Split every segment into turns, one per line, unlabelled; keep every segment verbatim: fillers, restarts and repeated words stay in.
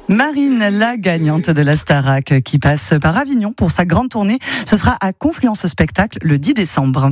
Marine, la gagnante de la Starac, qui passe par Avignon pour sa grande tournée. Ce sera à Confluence Spectacle le dix décembre.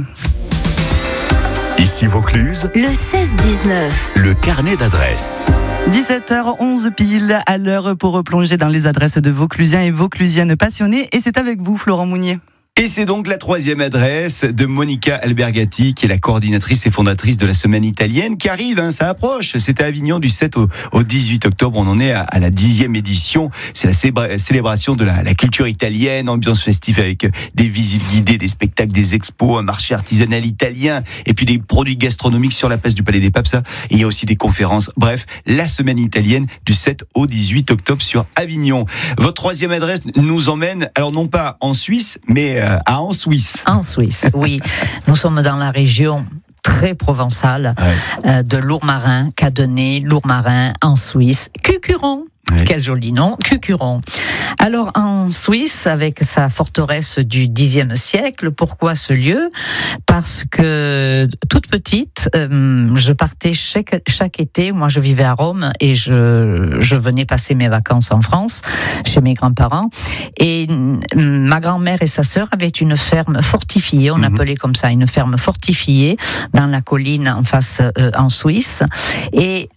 Ici Vaucluse,
le seize dix-neuf.
Le carnet d'adresses.
dix-sept heures onze pile, à l'heure pour replonger dans les adresses de Vauclusiens et Vauclusiennes passionnés. Et c'est avec vous, Florent Mounier.
Et c'est donc la troisième adresse de Monica Albergati, qui est la coordinatrice et fondatrice de la semaine italienne, qui arrive, hein, ça approche. C'était à Avignon du sept au, au dix-huit octobre. On en est à, à la dixième édition. C'est la célébra- célébration de la, la culture italienne, ambiance festive avec des visites guidées, des spectacles, des expos, un marché artisanal italien, et puis des produits gastronomiques sur la place du Palais des Papes, ça. Et il y a aussi des conférences. Bref, la semaine italienne du sept au dix-huit octobre sur Avignon. Votre troisième adresse nous emmène, alors non pas en Suisse, mais à en Suisse.
En Suisse, oui. Nous sommes dans la région très provençale, ouais. euh, de Lourmarin, Cadenet, Lourmarin, en Suisse. Cucuron. Oui. Quel joli nom, Cucuron. Alors en Suisse, avec sa forteresse du dixième siècle, pourquoi ce lieu ? Parce que toute petite, euh, je partais chaque, chaque été, moi je vivais à Rome et je, je venais passer mes vacances en France, chez mes grands-parents. Et ma grand-mère et sa sœur avaient une ferme fortifiée, on mmh. appelait comme ça, une ferme fortifiée, dans la colline en face, euh, en Suisse. Et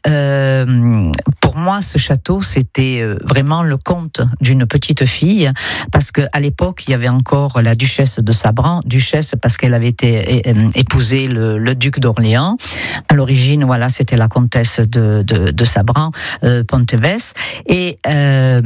euh, pour moi, ce château, c'est C'était vraiment le conte d'une petite fille, parce qu'à l'époque, il y avait encore la duchesse de Sabran, duchesse parce qu'elle avait été épousé le, le duc d'Orléans. À l'origine, voilà, c'était la comtesse de, de, de Sabran, euh, Pontevès. Et euh,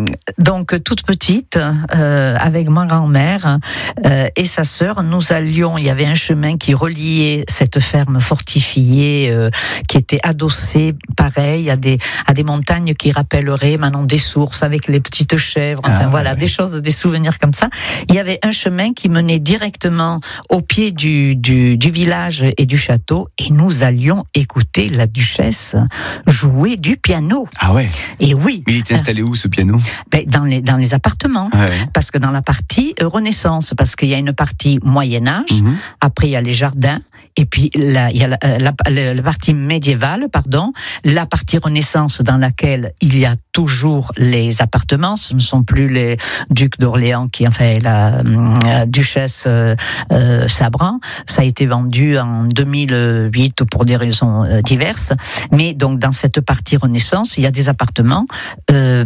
donc, toute petite, euh, avec ma grand-mère euh, et sa sœur, nous allions, il y avait un chemin qui reliait cette ferme fortifiée, euh, qui était adossée, pareil, à des, à des montagnes qui rappellent maintenant des sources avec les petites chèvres, enfin ah, voilà, ouais. des choses, des souvenirs comme ça. Il y avait un chemin qui menait directement au pied du, du, du village et du château, et nous allions écouter la duchesse jouer du piano.
Ah ouais.
Et oui.
Mais il était installé où ce piano ?
Ben, dans les dans les appartements, ah ouais. Parce que dans la partie Renaissance, parce qu'il y a une partie Moyen Âge, mm-hmm. après il y a les jardins. Et puis là, il y a la, la, la, la partie médiévale, pardon, la partie Renaissance dans laquelle il y a toujours les appartements. Ce ne sont plus les ducs d'Orléans qui, enfin, la euh, duchesse euh, euh, Sabran. Ça a été vendu en deux mille huit pour des raisons euh, diverses. Mais donc dans cette partie Renaissance, il y a des appartements. Euh,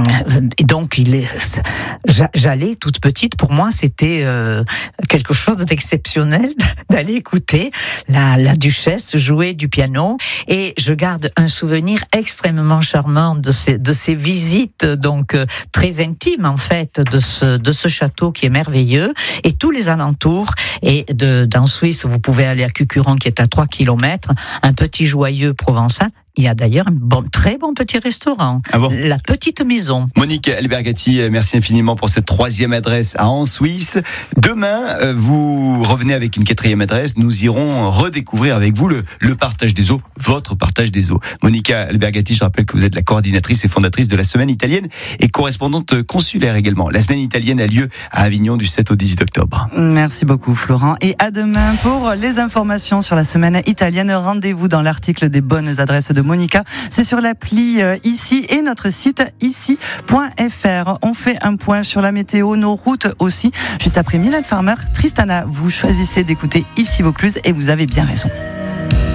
et donc il est, j'allais toute petite. Pour moi, c'était euh, quelque chose d'exceptionnel d'aller écouter La, la duchesse jouait du piano, et je garde un souvenir extrêmement charmant de ces, de ces visites, donc euh, très intimes en fait, de ce, de ce château qui est merveilleux, et tous les alentours. Et de, dans Suisse, vous pouvez aller à Cucuron qui est à trois kilomètres, un petit joyeux provençal. Il y a d'ailleurs un bon, très bon petit restaurant, ah bon La Petite Maison.
Monique Albergati, merci infiniment pour cette troisième adresse à en Suisse. Demain, vous revenez avec une quatrième adresse. Nous irons redécouvrir avec vous le, le partage des eaux, votre partage des eaux. Monica Albergati, je rappelle que vous êtes la coordinatrice et fondatrice de la semaine italienne et correspondante consulaire également. La semaine italienne a lieu à Avignon du sept au dix-huit octobre.
Merci beaucoup Florent. Et à demain pour les informations sur la semaine italienne. Rendez-vous dans l'article des bonnes adresses de Monica, c'est sur l'appli euh, ici et notre site ici point f r. On fait un point sur la météo, nos routes aussi. Juste après Mylène Farmer, Tristana, vous choisissez d'écouter Ici Vaucluse et vous avez bien raison.